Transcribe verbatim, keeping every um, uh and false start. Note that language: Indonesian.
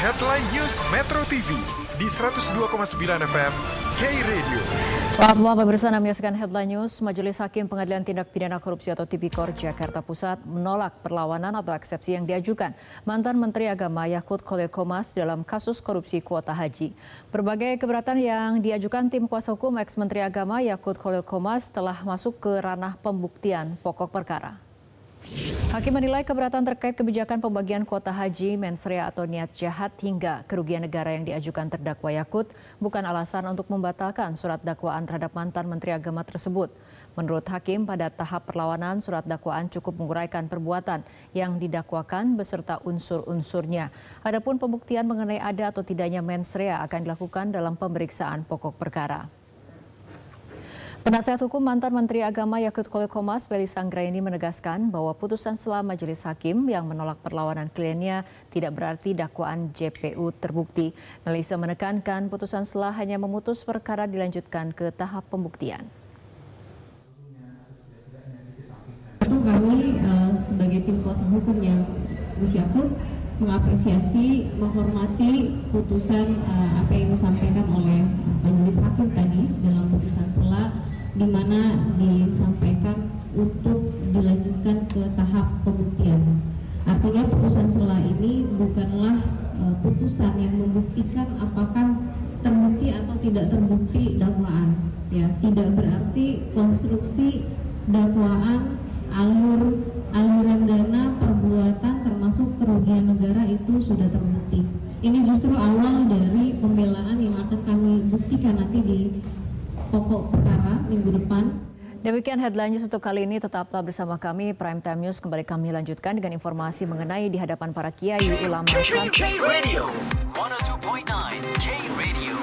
Headline News Metro T V di seratus dua koma sembilan F M K-Radio. Selamat malam pemirsa, Anda menyaksikan Headline News. Majelis Hakim Pengadilan Tindak Pidana Korupsi atau Tipikor Jakarta Pusat menolak perlawanan atau eksepsi yang diajukan mantan Menteri Agama Yakut Khalil Qomas dalam kasus korupsi kuota haji. Berbagai keberatan yang diajukan tim kuasa hukum ex-Menteri Agama Yakut Khalil Qomas telah masuk ke ranah pembuktian pokok perkara. Hakim menilai keberatan terkait kebijakan pembagian kuota haji, mensrea atau niat jahat hingga kerugian negara yang diajukan terdakwa Yakut bukan alasan untuk membatalkan surat dakwaan terhadap mantan Menteri Agama tersebut. Menurut Hakim, pada tahap perlawanan surat dakwaan cukup menguraikan perbuatan yang didakwakan beserta unsur-unsurnya. Adapun pembuktian mengenai ada atau tidaknya mensrea akan dilakukan dalam pemeriksaan pokok perkara. Penasihat hukum mantan Menteri Agama Yakut Khalil Qomas, Felis Anggraini menegaskan bahwa putusan selah majelis hakim yang menolak perlawanan kliennya tidak berarti dakwaan J P U terbukti. Melisa menekankan putusan selah hanya memutus perkara dilanjutkan ke tahap pembuktian. Tentu kami uh, sebagai tim kuasa hukum yang Gus Yakut mengapresiasi, menghormati putusan uh, apa yang disampaikan oleh majelis hakim tadi dalam putusan selah, di mana disampaikan untuk dilanjutkan ke tahap pembuktian. Artinya putusan selah ini bukanlah uh, putusan yang membuktikan apakah terbukti atau tidak terbukti dakwaan. Ya, tidak berarti konstruksi dakwaan, alur aliran dana, perbuatan termasuk kerugian negara itu sudah terbukti. Ini justru awal dari pembelaan yang akan kami buktikan nanti di pokok perkara minggu depan. Demikian Headline News untuk kali ini. Tetaplah bersama kami. Prime Time News kembali kami lanjutkan dengan informasi mengenai di hadapan para kiai ulama. K-Radio seratus dua koma sembilan